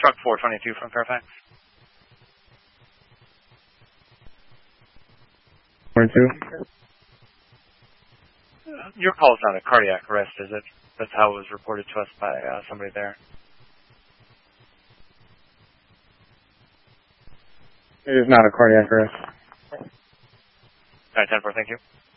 Truck 422 from Fairfax. 42. Your call is not a cardiac arrest, is it? That's how it was reported to us by somebody there. It is not a cardiac arrest. All right, 10-4, thank you.